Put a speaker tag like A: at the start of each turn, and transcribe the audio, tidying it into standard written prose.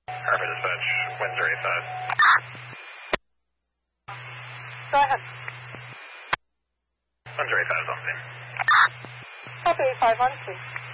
A: Harbor Dispatch, Windsor 85.
B: Go ahead.
A: Windsor 85 is on scene.
B: Copy 85 on scene.